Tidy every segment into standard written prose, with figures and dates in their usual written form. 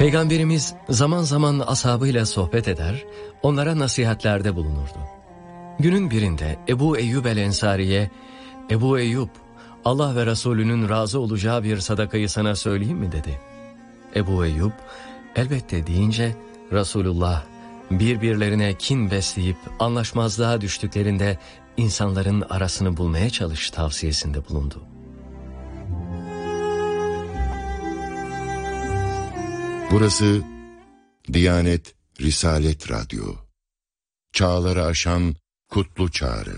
Peygamberimiz zaman zaman ashabıyla sohbet eder, onlara nasihatlerde bulunurdu. Günün birinde Ebu Eyyub el-Ensari'ye, "Ebu Eyyub, Allah ve Resulünün razı olacağı bir sadakayı sana söyleyeyim mi?" dedi. Ebu Eyyub, "Elbette" deyince, Resulullah, birbirlerine kin besleyip anlaşmazlığa düştüklerinde insanların arasını bulmaya çalış tavsiyesinde bulundu. Burası Diyanet Risalet Radyo. Çağları aşan kutlu çağrı.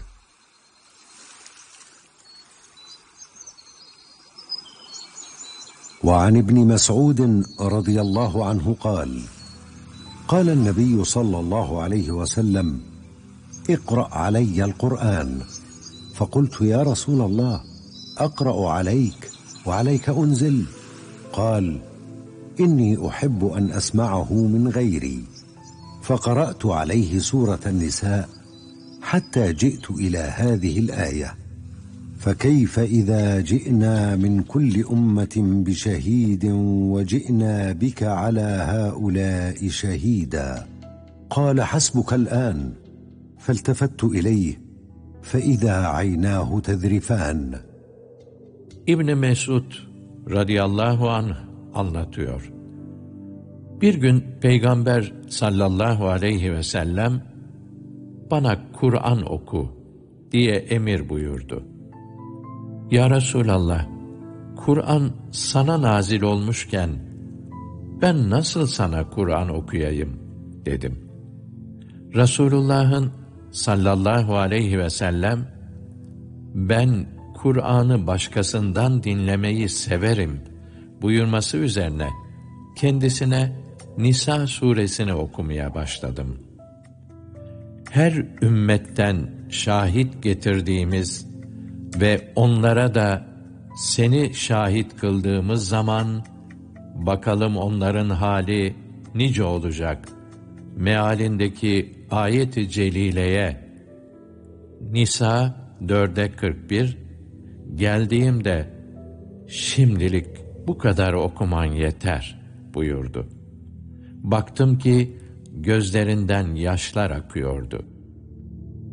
وعن ابن مسعود رضي الله عنه قال قال النبي صلى الله عليه وسلم اقرأ علي القرآن فقلت يا رسول الله أقرأ عليك وعليك أنزل قال إني أحب أن أسمعه من غيري فقرأت عليه سورة النساء حتى جئت إلى هذه الآية فكيف إذا جئنا من كل أمة بشهيد وجئنا بك على هؤلاء شهيدا قال حسبك الآن فالتفت إليه فإذا عيناه تذرفان. İbn Mesud radıyallahu anh anlatıyor. Bir gün Peygamber sallallahu aleyhi ve sellem bana Kur'an oku diye emir buyurdu. Ya Resulallah, Kur'an sana nazil olmuşken ben nasıl sana Kur'an okuyayım dedim. Resulullah'ın sallallahu aleyhi ve sellem ben Kur'an'ı başkasından dinlemeyi severim buyurması üzerine kendisine Nisa suresini okumaya başladım. Her ümmetten şahit getirdiğimiz ve onlara da seni şahit kıldığımız zaman bakalım onların hali nice olacak mealindeki ayet-i celileye Nisa 4'e 41 geldiğimde şimdilik bu kadar okuman yeter buyurdu. Baktım ki gözlerinden yaşlar akıyordu.